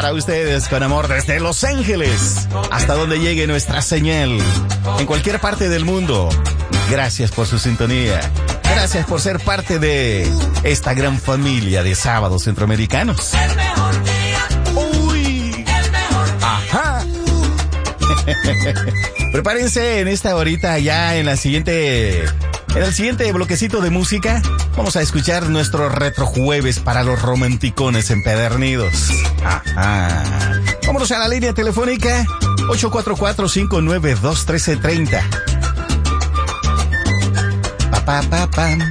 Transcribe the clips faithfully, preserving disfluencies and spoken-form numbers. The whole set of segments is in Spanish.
para ustedes con amor desde Los Ángeles hasta donde llegue nuestra señal en cualquier parte del mundo. Gracias por su sintonía. Gracias por ser parte de esta gran familia de sábados centroamericanos. El mejor día. Uy. El mejor día. Ajá. Prepárense en esta horita ya en la siguiente, en el siguiente bloquecito de música. Vamos a escuchar nuestro retrojueves para los romanticones empedernidos. Ajá. Vámonos a la línea telefónica ocho cuatro cuatro, cinco nueve dos, uno tres tres cero. Pa, pa, pa, pam.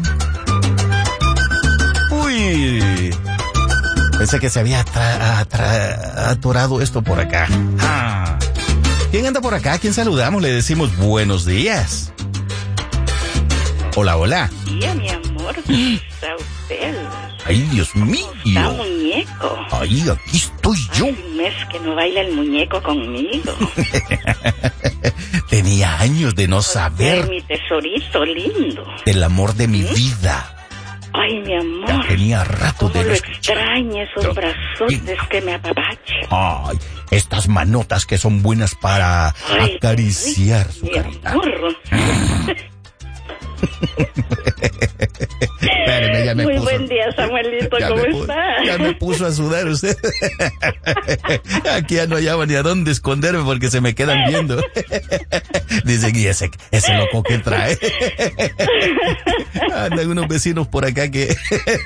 Uy. Pensé que se había atra- atra- atorado esto por acá. Ah. ¿Quién anda por acá? ¿Quién saludamos? Le decimos buenos días. Hola, hola. Día, mi amor, ¿cómo está usted? Ay, Dios mío. Está muñeco. Ay, aquí estoy yo. Hace un mes que no baila el muñeco conmigo. Tenía años de no Ay, saber mi tesorito lindo. del amor de mi vida. Ay, mi Ya amor. tenía rato Cómo de lo no escuchar. extraña esos brazotes que me apapachan. Ay, estas manotas que son buenas para Ay, acariciar su mi carita. amor. Espéreme, ya me Muy puso. buen día, Samuelito, Ya ¿cómo me pu- está? Ya me puso a sudar usted. Aquí ya no hallaba ni a dónde esconderme porque se me quedan viendo. Dicen, y ese, ese loco que trae. Andan unos vecinos por acá que...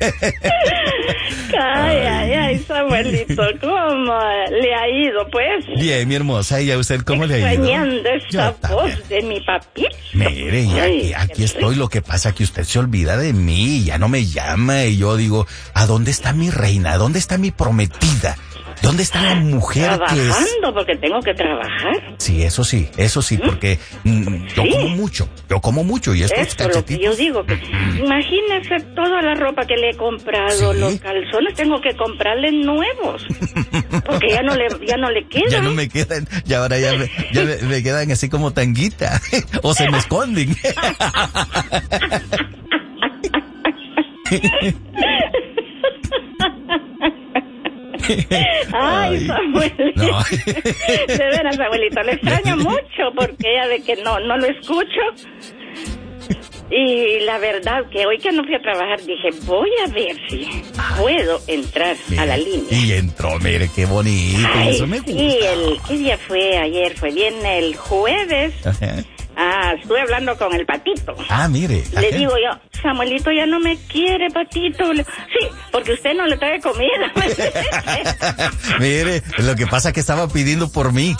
Ay, ay, ay, Samuelito, ¿cómo le ha ido, pues? Bien, mi hermosa, ¿y a usted cómo le ha ido? Extrañando Yo esa también. voz de mi papito. Mire, y aquí, Ay, aquí qué estoy, lo que pasa que usted se olvida de mí, ya no me llama, y yo digo, ¿a dónde está mi reina? ¿A dónde está mi prometida? ¿Dónde está la mujer que es? Trabajando porque tengo que trabajar. Sí, eso sí, eso sí, porque mm, yo Sí. como mucho, yo como mucho, y estos Esto es lo que yo cachetitos... digo. Que, imagínese toda la ropa que le he comprado, Sí. los calzones, tengo que comprarle nuevos. Porque ya no le, ya no le quedan. Ya no me quedan, ya ahora ya, me, ya me, me quedan así como tanguita, o se me esconden. Ay, Samuelito. No. De veras, abuelito, le extraño mucho porque ya de que no, no lo escucho. Y la verdad que hoy que no fui a trabajar dije, voy a ver si puedo entrar a la línea. Y entró, mire, qué bonito, Ay, eso me gusta. sí, el, ¿qué día fue ayer? Fue bien el jueves. Ajá. Ah, estuve hablando con el Patito. Ah, mire. Le ajá. digo yo, Samuelito ya no me quiere, Patito. Le- sí, porque usted no le trae comida. Mire, lo que pasa es que estaba pidiendo por mí.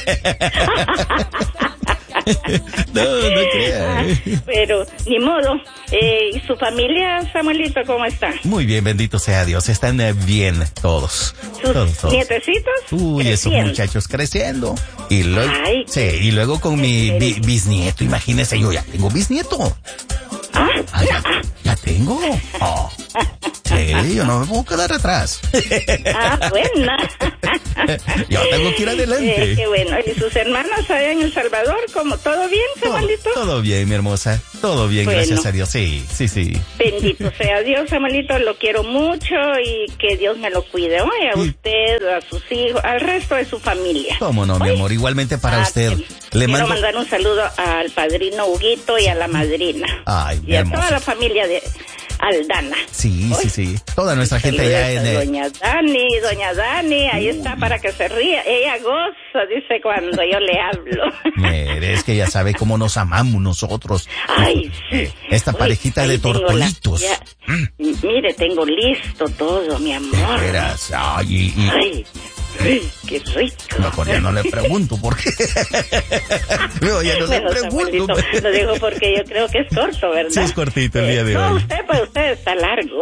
No, no crea. Pero, ni modo. Eh, ¿Y su familia, Samuelito, cómo está? Muy bien, bendito sea Dios. Están eh, bien todos. ¿Sus Todos, todos. nietecitos? Uy, esos Creciendo. muchachos creciendo. Y luego, Ay, sí, y luego con mi qué bi- bisnieto, imagínese, yo ya tengo bisnieto. Ah, Ah, ya, ya tengo. Oh. Sí, yo no me puedo quedar atrás. ah, bueno. Yo tengo que ir adelante. Eh, qué bueno. ¿Y sus hermanos allá en El Salvador? ¿Cómo? ¿Todo bien, Todo, Samuelito? todo bien, mi hermosa. Todo bien, Bueno. gracias a Dios. Sí, sí, sí. Bendito sea Dios, Samuelito, lo quiero mucho y que Dios me lo cuide. Oye, a Sí. usted, a sus hijos, al resto de su familia. ¿Cómo no, mi amor? Igualmente para Ah, usted. que- Le Quiero mando... mandar un saludo al padrino Huguito y a la madrina. Ay, y a hermoso. toda la familia de Aldana. Sí, Oye, sí, sí. Toda nuestra gente allá en... saludos a eh, Doña Dani, doña Dani, ahí está para que se ría. Ella goza, dice, cuando yo le hablo. Mire, es que ya sabe cómo nos amamos nosotros. Ay, sí. Esta Uy, parejita ahí de tengo la- tortolitos. ya- Mire, tengo listo todo, mi amor. De veras. Ay, y, y- Ay, ay, qué rico. mejor ya no le pregunto por qué. No, ya no Bueno, le pregunto. Samuelito, lo digo porque yo creo que es corto, ¿verdad? Sí, es cortito el día de no, hoy. usted, pues usted está largo.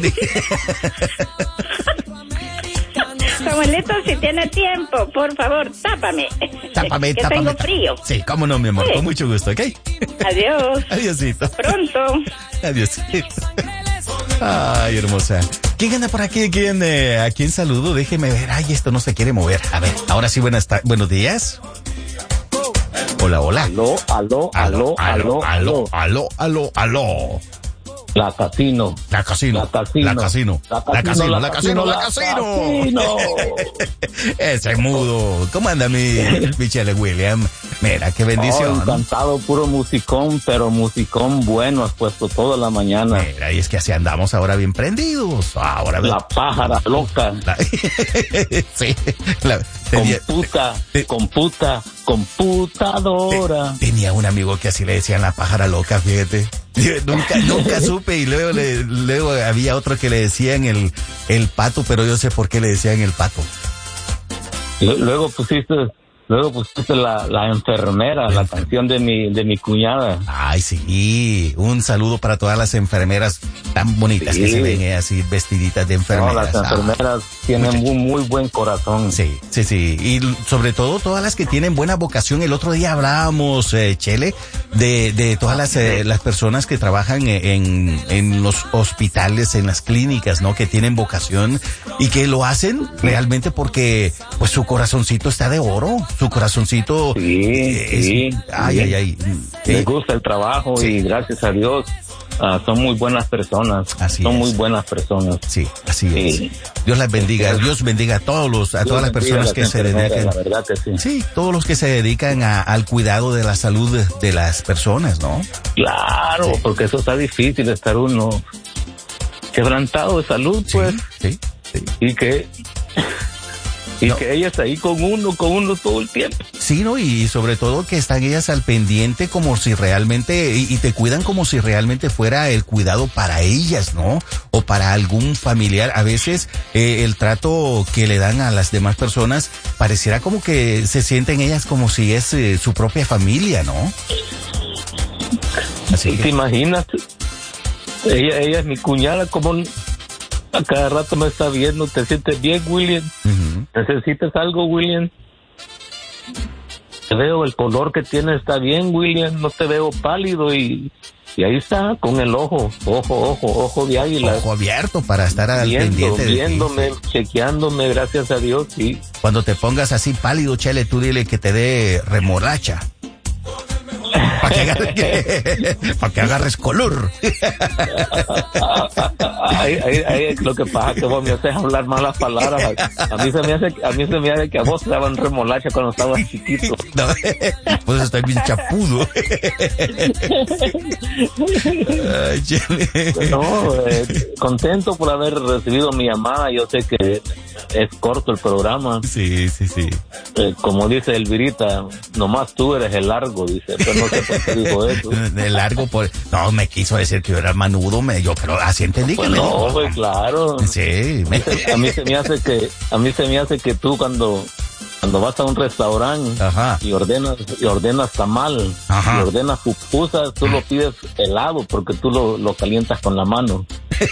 Samuelito, si tiene tiempo, por favor, tápame. Tápame, que tápame. tengo tápame. frío. Sí, cómo no, mi amor. Sí. Con mucho gusto, ¿ok? Adiós. Adiosito. Pronto. Adiosito. Ay, hermosa. ¿Quién anda por aquí? ¿Quién, eh, ¿A quién saludo? Déjeme ver. Ay, esto no se quiere mover. A ver, ahora sí, buenas ta- buenos días. Hola, hola. Aló, aló, aló, aló, aló, aló, aló, aló. La Casino. La Casino. La Casino. La Casino. La La Casino. La Casino. La La Casino. Casino. Ese mudo. ¿Cómo anda mi Michelle William? Mira, qué bendición. Oh, encantado, puro musicón, pero musicón bueno, has puesto toda la mañana. Mira, y es que así andamos ahora bien prendidos. Ahora La pájara loca. La... sí. La... Tenía... Computa, computa, computadora. Tenía un amigo que así le decían la pájara loca, fíjate. Yo nunca, nunca supe, y luego, le, luego había otro que le decían el, el pato, pero yo sé por qué le decían el pato. Luego pusiste, luego pusiste la, la enfermera, la canción de mi, de mi cuñada. Ay, sí, un saludo para todas las enfermeras tan bonitas, sí, que se ven eh, así vestiditas de enfermeras. No, las enfermeras ah, tienen muchachos. un muy buen corazón. Sí, sí, sí, y sobre todo todas las que tienen buena vocación. El otro día hablábamos, eh, Chele, de, de todas las, eh, las personas que trabajan en, en los hospitales, en las clínicas, ¿no? Que tienen vocación y que lo hacen realmente porque, pues, su corazoncito está de oro, su corazoncito. Sí, eh, sí. Es, ay, ay, ay. Les gusta el trabajo sí. y gracias a Dios. Uh, son muy buenas personas. Así son es. muy buenas personas. Sí, así sí. es. Dios las bendiga. Dios bendiga a todos los, a Dios todas las personas que se dedican. La verdad que sí. Sí, todos los que se dedican a, al cuidado de la salud de, de las personas, ¿no? Claro, sí. Porque eso está difícil, estar uno quebrantado de salud, pues. Sí, sí. sí. Y que y no. que ella está ahí con uno, con uno todo el tiempo. Sí, ¿no? Y sobre todo que están ellas al pendiente como si realmente, y, y te cuidan como si realmente fuera el cuidado para ellas, ¿no? O para algún familiar. A veces eh, el trato que le dan a las demás personas pareciera como que se sienten ellas como si es eh, su propia familia, ¿no? Así que... ¿Te imaginas? Ella, ella es mi cuñada, como... A cada rato me está viendo. ¿Te sientes bien, William? Uh-huh. ¿Necesitas algo, William? Te veo, el color que tienes está bien, William. No te veo pálido y, y ahí está, con el ojo, ojo, ojo, ojo de águila. Ojo abierto para estar al Viendo, pendiente de viéndome, ti. chequeándome, gracias a Dios, sí. Cuando te pongas así pálido, Chele, tú dile que te dé remolacha. Para que, agarre, pa que agarres color. Ahí, ahí, ahí, lo que pasa es que vos me haces hablar malas palabras. A mí se me hace, a mí se me hace que a vos te daban remolacha cuando estabas chiquito. No, pues estoy bien chapudo. Ay, no, eh, contento por haber recibido mi llamada. Yo sé que es corto el programa. Sí, sí, sí. Eh, como dice Elvirita, nomás tú eres el largo, dice. Pero no sé por qué dijo eso. El largo, por... No, me quiso decir que yo era manudo, me... yo creo, así entendí pues que no, me dijo. Pues claro. Sí. Me... A mí se me hace que, a mí se me hace que tú cuando... Cuando vas a un restaurante Ajá. y ordenas y ordenas tamal Ajá. y ordenas pupusas, tú lo pides helado porque tú lo, lo calientas con la mano.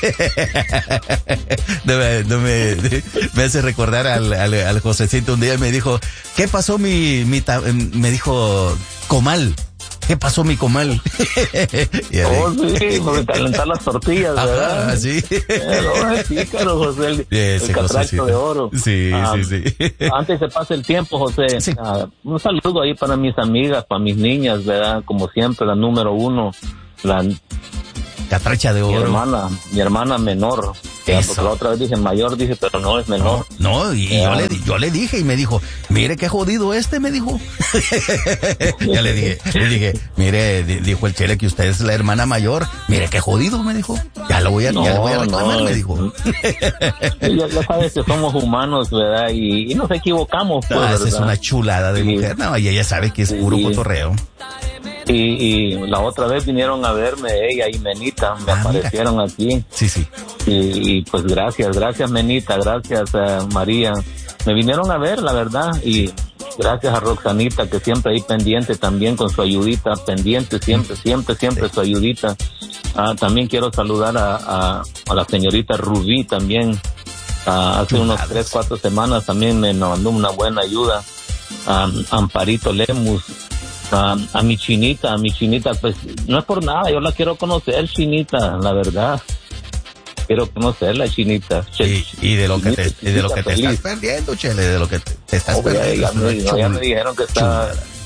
no me, no me, me hace recordar al, al, al Josecito. Un día me dijo, ¿qué pasó mi, mi ta-? Me dijo, comal. ¿Qué pasó mi comal? Oh, sí, por calentar las tortillas, ¿verdad? Ah, sí. No, es pícaro, José, el, el catracho de oro. Sí, ah, sí, sí. Antes se pase el tiempo, José. Sí. Ah, un saludo ahí para mis amigas, para mis niñas, ¿verdad? Como siempre, la número uno, la... Catracha de oro. Mi hermana, mi hermana menor. Ya, porque la otra vez dije mayor, dije, pero no, es menor. No, no y yo le, yo le dije y me dijo, mire qué jodido este, me dijo. Ya le dije, le dije, mire, dijo el Chele que usted es la hermana mayor, mire qué jodido, me dijo. Ya lo voy a, no, ya lo voy a reclamar, no, me dijo. Ya, ya sabes que somos humanos, ¿verdad? Y, y nos equivocamos, pues, no, esa es una chulada de sí. mujer, no, y ella sabe que es puro sí. cotorreo. Y, y la otra vez vinieron a verme ella y Menita, me ah, aparecieron mira. aquí. Sí, sí. Y, y pues gracias, gracias Menita, gracias a María. Me vinieron a ver, la verdad, y gracias a Roxanita, que siempre ahí pendiente también con su ayudita, pendiente siempre, siempre, siempre sí. su ayudita. Ah, también quiero saludar a, a, a la señorita Rubí también. Ah, hace unos tres, cuatro semanas también me mandó una buena ayuda. Ah, Amparito Lemus. A, a mi chinita, a mi chinita, pues no es por nada, yo la quiero conocer, chinita, la verdad. Quiero conocer la chinita. Y, y de lo que te, y de lo que te estás perdiendo, Chele, de lo que te, te estás oh, perdiendo. Ya, ya, me, ya me dijeron que está,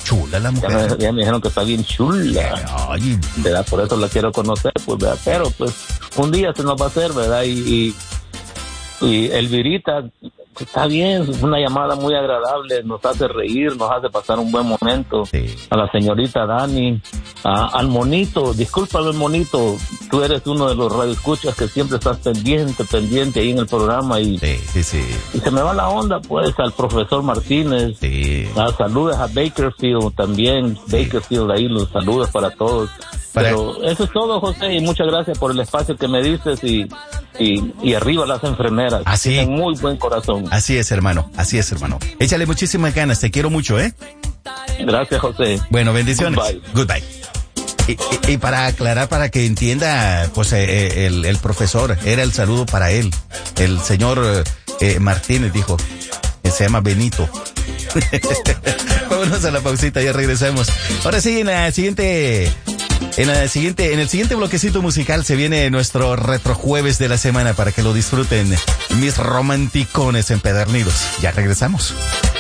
chula la Ya me, mujer. ya me dijeron que está bien chula. Ay, ¿Verdad? Por eso la quiero conocer, pues, ¿verdad? Pero, pues, un día se nos va a hacer, ¿verdad? Y, y, y Elvirita, está bien, es una llamada muy agradable, nos hace reír, nos hace pasar un buen momento. Sí. A la señorita Dani, a, al monito, discúlpame monito, tú eres uno de los radioescuchas que siempre estás pendiente, pendiente ahí en el programa y, sí, sí, sí. y se me va la onda, pues, al profesor Martínez. Sí. Ah, saludos a Bakerfield también, Bakerfield ahí, los saludos para todos. Para- Pero eso es todo, José, y muchas gracias por el espacio que me dices y, y, y arriba las enfermeras. Así. Tienen muy buen corazón. Así es, hermano. Así es, hermano. Échale muchísimas ganas. Te quiero mucho, ¿eh? Gracias, José. Bueno, bendiciones. Goodbye. Goodbye. Y, y- y para aclarar, para que entienda, pues eh, eh, el, el profesor, era el saludo para él. El señor eh, eh, Martínez dijo, que se llama Benito. Vámonos a la pausita, ya regresamos. Ahora sí, en la siguiente, en la siguiente, en el siguiente bloquecito musical se viene nuestro retrojueves de la semana para que lo disfruten mis romanticones empedernidos. Ya regresamos.